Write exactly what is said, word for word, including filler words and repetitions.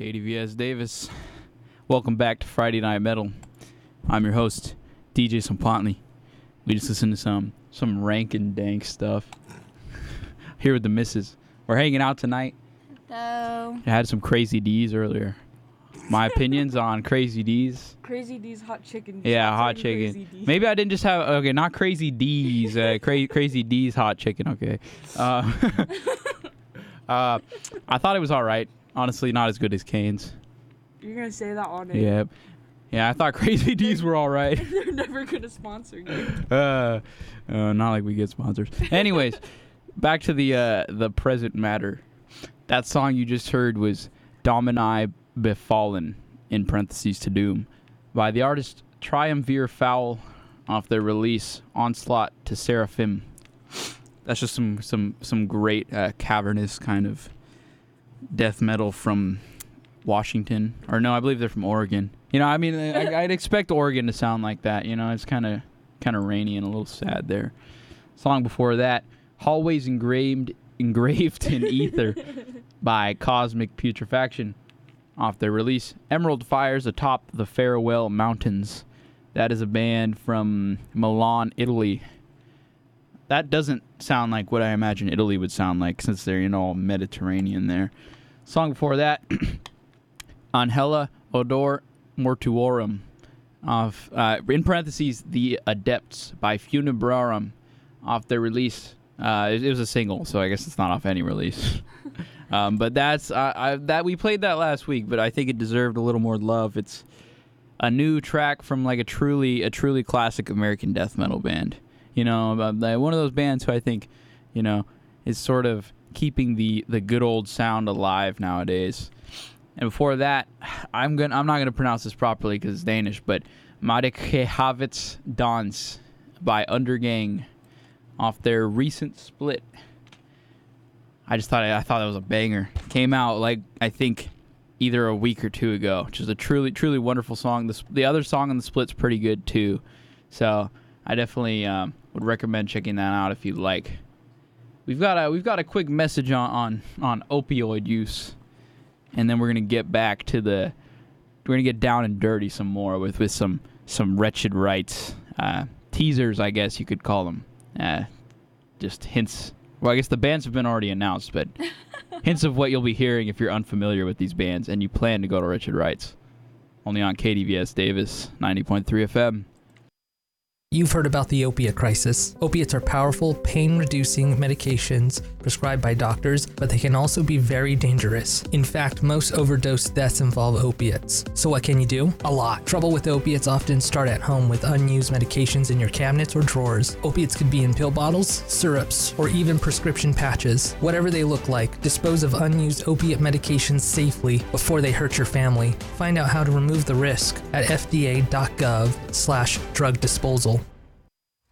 K D V S Davis. Welcome back to Friday Night Metal. I'm your host, D J Sampantli. We just listen to some some rank and dank stuff. Here with the missus. We're hanging out tonight. Hello. I had some Crazy D's earlier. My opinions on Crazy D's. Crazy D's hot chicken. Yeah, Stop hot saying chicken. Crazy D. Maybe I didn't just have, okay, not Crazy D's. Uh, cra- Crazy D's hot chicken, okay. Uh, uh, I thought it was all right. Honestly, not as good as Cane's. You're going to say that on it. Yeah. Yeah, I thought Crazy D's were all right. They're never going to sponsor you. Uh, uh, not like we get sponsors. Anyways, back to the uh, the present matter. That song you just heard was Domini Befallen, in parentheses to Doom, by the artist Triumvir Foul off their release Onslaught to Seraphim. That's just some some some great uh, cavernous kind of death metal from Washington, or no, I believe they're from Oregon. You know, I mean, I, I'd expect Oregon to sound like that. You know, it's kind of kind of rainy and a little sad there. Song before that, Hallways Engraved Engraved in Ether by Cosmic Putrefaction off their release Emerald Fires Atop the Farewell Mountains. That is a band from Milan, Italy. That doesn't sound like what I imagine Italy would sound like, since they're, you know, all Mediterranean there. Song before that, Angela Odor Mortuorum, of uh, in parentheses The Adepts by Funebrarum, off their release. Uh, it, it was a single, so I guess it's not off any release. um, but that's uh, I, that we played that last week, but I think it deserved a little more love. It's a new track from like a truly a truly classic American death metal band. You know, uh, one of those bands who I think, you know, is sort of keeping the, the good old sound alive nowadays. And before that, I'm gonna I'm not gonna pronounce this properly because it's Danish, but Madikehavits Dans by Undergang off their recent split. I just thought I thought that was a banger. Came out like I think either a week or two ago, which is a truly truly wonderful song. The the other song on the split's pretty good too, so I definitely um, would recommend checking that out if you'd like. We've got a we've got a quick message on, on, on opioid use, and then we're gonna get back to the we're gonna get down and dirty some more with, with some some wretched rights uh, teasers, I guess you could call them. Uh, just hints. Well, I guess the bands have been already announced, but hints of what you'll be hearing if you're unfamiliar with these bands and you plan to go to Wretched Rights. Only on K D V S Davis ninety point three F M. You've heard about the opiate crisis. Opiates are powerful, pain-reducing medications prescribed by doctors, but they can also be very dangerous. In fact, most overdose deaths involve opiates. So what can you do? A lot. Trouble with opiates often start at home with unused medications in your cabinets or drawers. Opiates could be in pill bottles, syrups, or even prescription patches. Whatever they look like, dispose of unused opiate medications safely before they hurt your family. Find out how to remove the risk at F D A dot gov slash drug disposal.